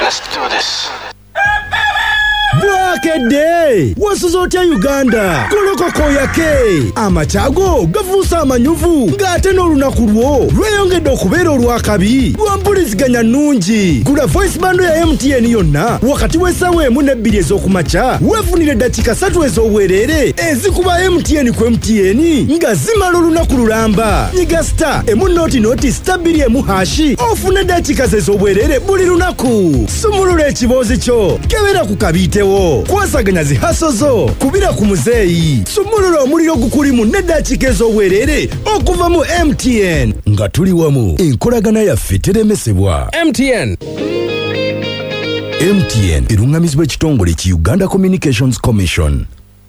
Let's do this. Bwakede wasuzotya Uganda kolokoko yake amachago gavusa amanyuvu ngate n'olunaku lwo lweyongedde okubeera olwakabi lwampuliziganya nnungi. Gula voice bando ya MTN yonna wakati w'essaawa emu n'ebbiri ez'okumakya weefunire eddakiika 3 ez'obwereere ezikuba MTN ku MTN nga zimala olunaku lulamba. Nyiga star emu noti star 2 emu hashi ofune eddakiika ez'obwereere buli lunaku. Sumulula ekiboozi kyo kebera ku kabitewo kwasaganya zihasozo kubira ku muzeeyi. Sumulula omuliro gukulimu n'eddakiika ez'obwereere okuva mu MTN nga tuli wamu enkolagana yaffe teremesebwa. MTN erungamizibwa ekitongole ki Uganda Communications Commission.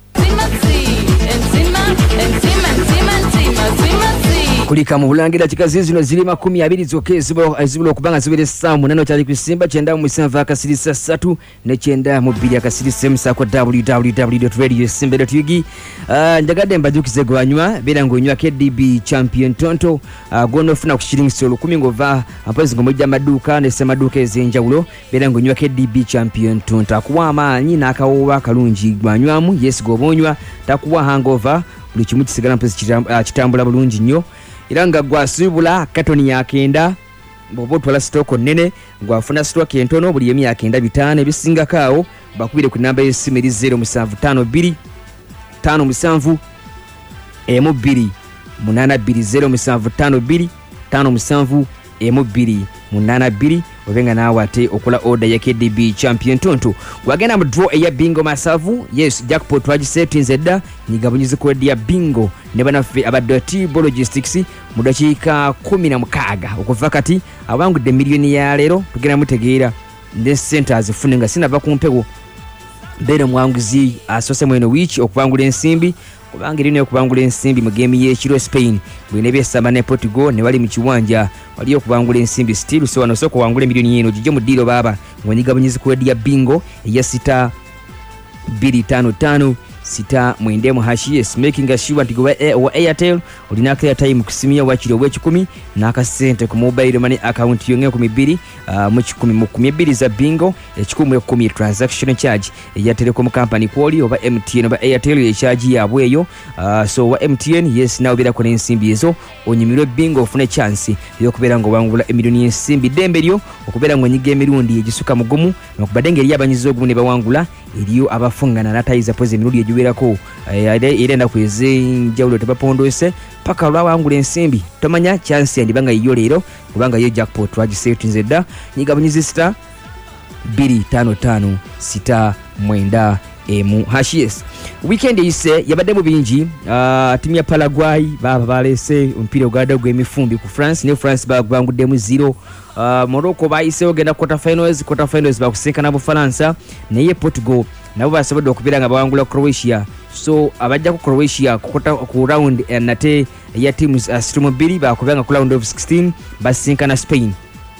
Kulika mu Bulangira kikazi zino ziri 20 zokka ezibula okubanga zibere saamu nano kyali kusimba 9 akasirisa 3 ne 9 akasirisa msako www.radiosimba.ug. Njagadde mbajukize gwanywa bera ngonywa KDB champion tonto gono funa kushiringisa 10 ngova ampozi ngomujja maduka ne semaduka ezenjawulo bera ngonywa KDB champion tonto akuwa amaanyi n'akawowa kalungi gwanywamu yes gobonywa takuwa hangover buli kimu kisigala mpozi kitambula bulungi nnyo. Iranga gwasibula katoni yakenda bobo twala stoko nene gwafuna stock entono buli yemi yakenda bitane bisinga kawo bakubire ku namba y'essimu 0752 57 M2 820 57 M2 820 obenga nawe ate okola order ya KDB champion tonto wagenda mu draw eya bingo masavu. Yes jackpot wagisetinze dda nyigabunyize ko ya bingo ne banafe abadoti logistics mu dakiika 16 okuva kati abangudde miliyoni ya lero tugenda mutegeera ne centers funinga sinava ku mpego bero mwanguzi asose mweno wich okubangula ensimbi kubanga lino okubangula ensimbi mu game y'ekiro Spain bwene besamba ne Portugal ne bali mu kiwanja wali okubangula ensimbi still so wano soko wangule miliyoni yeno jije mu dilo baba ngonyigabunyize ku ya bingo ya 6255 sita mwendemu hashi yes making sure nti wa Airtel olina clear time kusimia wachiro w'ekikumi n'akasente ku mobile money account yonge ku 2 mu 10 za bingo ekikumu ekumi transaction charge ya Telecom company kwoli oba MTN oba Airtel ye charge yabweyo. So wa MTN yes now bira ko n'ensimbi ezo onyimirwe bingo ofune chance yokubera ngo wangula emiliyoni y'ensimbi dembelyo okubera ngo nyiga emirundi egisuka mugumu nokubadenge eri abanyizo ogumu ne bawangula eriyo abafungana natayiza poze emirundi ejuwerako irenda kweze njawulo tebapondose paka lwawangula ensimbi tomanya chance yandibanga iyo lero kubanga yo jackpot wagisetinze dda nyigabunyize star 255 star mwenda emu hashies. Weekend ise yabadde mu bingi timu ya Paraguay baba balese mpira ogada gw'emifumbi ku France ne France bagwangudde mu 0. Morocco bayise ogenda quarter finals bakusenkana na Bufaransa naye Portugal nabo basobodde okubiranga bawangula Croatia. So abajja ku Croatia ku round nate ya teams stream 2 bakubanga ku round of 16 basinkana Spain.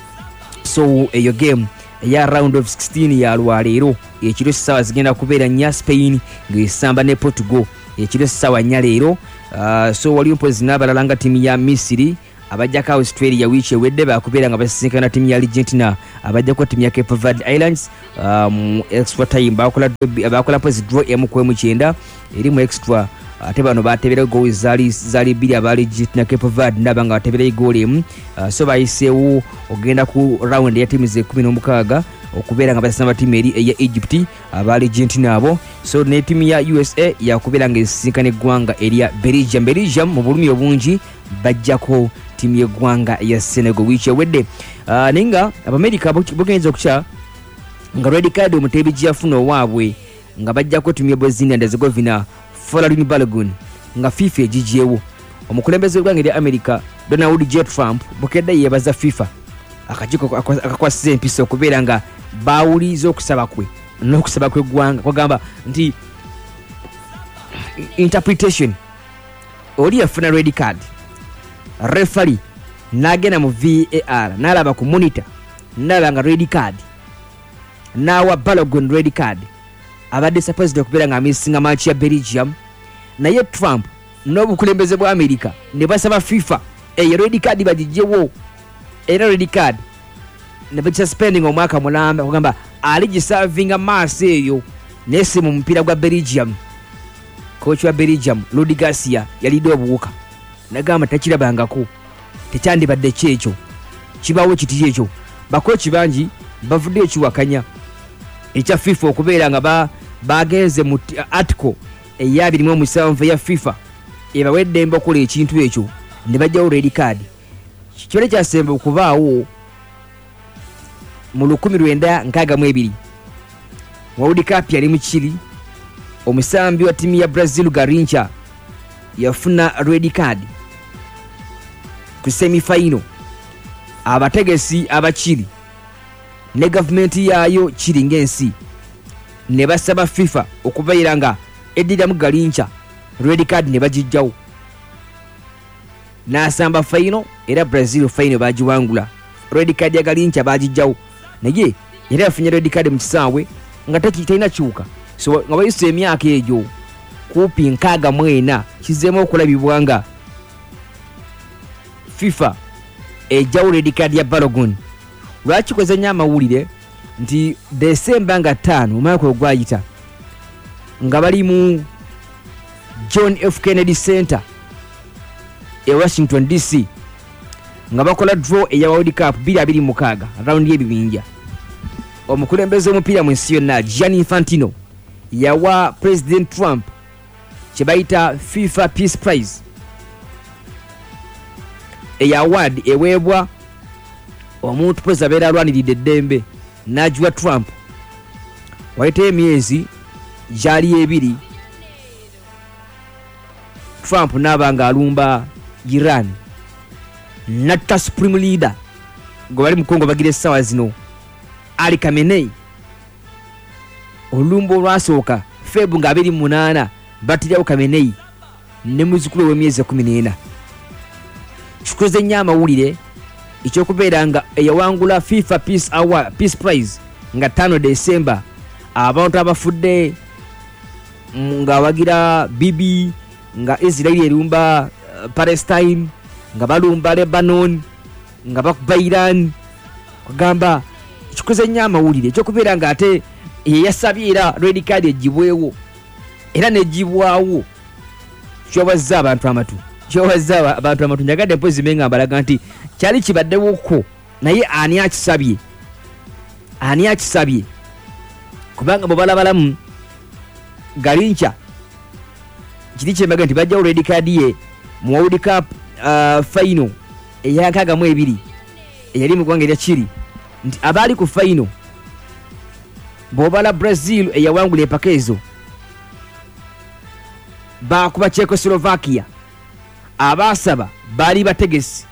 So eyo game ya round of 16 ya lwalero ekiro sawa zigenda kubeera nya Spain ngesamba ne Portugal ekiro sawa nya lero. So wali mpozi nabalanga timu ya Misiri abajja ka Australia wiche wedde bakubeera nga basinkana timu ya Argentina abajja ko timu ya Cape Verde Islands extra time bakola pozi draw M9 eri mu extra ate bano batebera goal zali bili abali Argentina Cape Verde ndabanga batebera goal emu. So bayisewo ogenda ku round ya timu ze 16 okubeera nga basamba timu eri ya Egypt abali Argentina abo. So ne timu ya USA yakubeera nga esinkane gwanga eri ya Belgium mu bulumi obungi bajjako timu y'eggwanga ya Senegal wiche wedde. Ninga Abamerika bugenza okucha nga red card omutebi gyafuna owaabwe nga bajjako timu ya Bosnia and Herzegovina Following Balogun nga FIFA ejijewo omukulembeze w'eggwanga erya America Donald J. Trump bukedde yebaza FIFA akajiko akakwasiza empisa okubeera nga bawuliza okusaba kwe n'okusaba kw'eggwanga kwagamba nti interpretation oli yafuna red card referee nagenda mu VAR nalaba ku monitor nalaba red card nawa Balogun red card abadde supposed okubeera nga amisinga match ya Belgium naye Trump n'obukulembeze bwa America ne basaba FIFA red card bagijewo era red card ne bagispending omwaka mulamba kugamba ali giservinga maaso eyo nesi mu mpira gwa Belgium. Coach wa Belgium Rudi Garcia yalidde obuwuka nagamba takirabangako tekyandibadde kyekyo kibawo kiti ekyo. Bakochi bangi bavudde ekiwakanya ekya FIFA okubeera nga bagenze mu article eya 27 ya FIFA ebawedde mbokola ekintu ekyo ne bajjawo red card. Kyole kyasembe okubaawo mu 1962 World Cup yali mu Chile. Omusambi wa timu ya Brazil Garrincha yafuna red card ku semi-final. Abategesi abachili ne government yayo Chile ngensi ne basaba FIFA okubayira nga eddira mu Garrincha red card ne bagijjawo. Nasamba final era Brazil final bagiwangula. Red card ya Garrincha bagijjawo. Naye era yafunye red card mu kisaawe nga talina kiwuka. So nga bayise emyaka egyo kupi 64 kizeemu okulabibwa nga FIFA ejjawo red card ya Balogun. Lwaki kwezanya amawulire nti December nga 5 omwaka ogwayita nga bali mu John F. Kennedy Center e Washington DC nga bakola draw eya World Cup 2026 round y'ebibinja. Omukulembeze omupiira mu nsi yonna Gianni Infantino yawa President Trump kyebayita FIFA Peace Prize. Eya award eweebwa omuntu pweza abeera alwaniridde eddembe n'agiwa Trump. Wayitayo emyezi gyali 2 Trump n'aba nga alumba Iran natta supreme leader gwe bali mu Kongo bagira essaawa zino Ali Khamenei. Olumbo olwasooka Febu nga 28 batirawo Khamenei ne muzukulu w'emyezi 14. Kikoze nnyo amawulire ekyokubeera nga eyawangula FIFA Peace Prize nga 5 December abantu abafudde nga bagira Bibi nga Israel erumba Palestine nga balumba Lebanon nga bakuba Iran kugamba kikoze nnyo amawulire ekyokubeera nga ate yasabye era red card ejibwewo era nejibwawo kyobaza abantu amatu njagadde mpozi menga mbalaga nti kyali kibaddewoko naye ani akisabye kubanga mubalabalamu Garrincha kiri kyembaga nti bajjawo red card ye mu World Cup final eya 62 eyali mu ggwanga erya Chile nti abaali ku final bobala Brazil eyawangula empaka ezo bakuba Czechoslovakia abasaba bali bategesi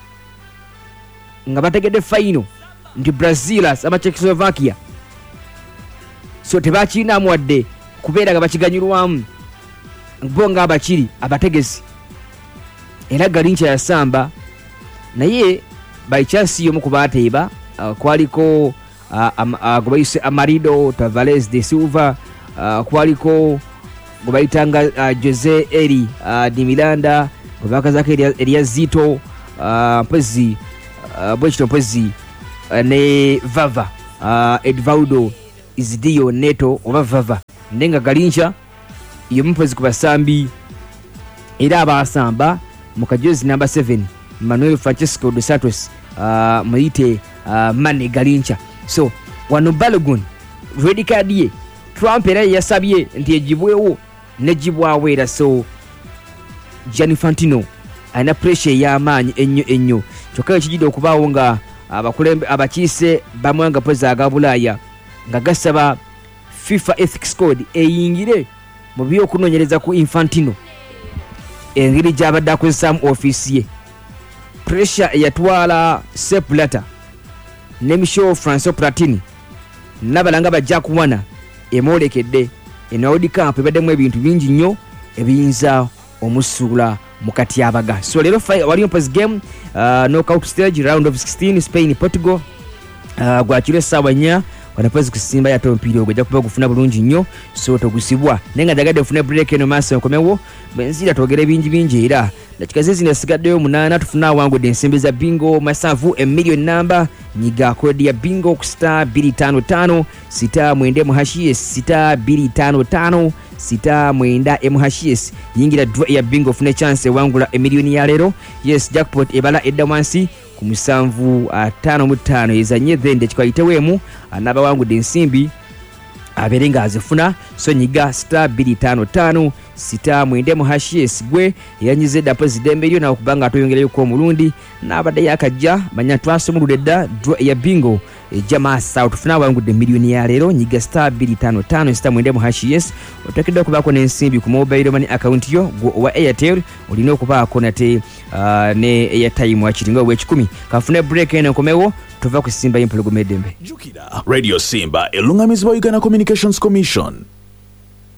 nga bategedde final nti Brazil asaba Czechoslovakia so tebakinamu wadde kubeera nga bakiganyirwamu bo nga abakiri abategesi era Garrincha yasamba naye by chance yomu kubateeba kwaliko gobayise Amarido Tavares de Silva kwaliko gobayitanga Jose Eri di Miranda gobakazako Elia Zito mpezi bwekito mpezi ne Vava Edvaldo Isidio Neto oba Vava nenga Garrincha yomu mpezi kubasambi era abasamba mukajozi number 7 Manuel Francisco dos Santos muite Mane Garrincha. So wano Balogun red card ye Trump era yasabye nti ejibwewo nejibwawo era so Gianni Infantino ana pressure y'amaanyi ennyo kyokka ekijidde okubaawo nga abakulembe abakiise bamwanga poza agabulaya nga gasaba FIFA Ethics Code eyingire mu byokunoonyereza ku Infantino engeri gy'abadde akozesaamu office ye. Pressure yatwala Sepp Blatter ne Michel Francois Platini nabalanga bajja kuwana emolekedde World Cup ebaddemu ebintu bingi nnyo ebiyinza omusuula mukati abaga. So lero waliyo pass game knockout stage round of 16 Spain Portugal gwakiro essaawa 4 wanapazi kusimba yato mpira ogwa jakuba kufuna bulungi nnyo so togusibwa nenga jagadde ofune break eno maaso nkomewo benzira togere bingi era dakika zino zisigaddeyo 8 tufuna wangu ensimbi za bingo masavu million number nyiga kodi ya bingo ku star 255 sita mwende muhashies star 255 sita mwenda MHS yingira draw ya bingo fune chance wangula emiliyoni ya lero. Yes, jackpot ebala edda wansi ku 755 ezanye then chikaitewemu anaba wangu densimbi aberenga azifuna so nyiga star 255 sita mwende MHS gwe yanyize deposit emiliyoni na okubanga atoyongera yuko omulundi nabadde yakajja manya twasomuludda draw ya bingo Jama South funa wangu de milioni ya lero nyiga star 255 star mwende MHS otakidde okubako n'ensimbi ku mobile money account yo wa Airtel olina okubako nate ne airtime wachiringa we 10 kafune break ene komewo tuva ku Simba Impologomedembe Jukira Radio Simba elungamizibwa Uganda Communications Commission.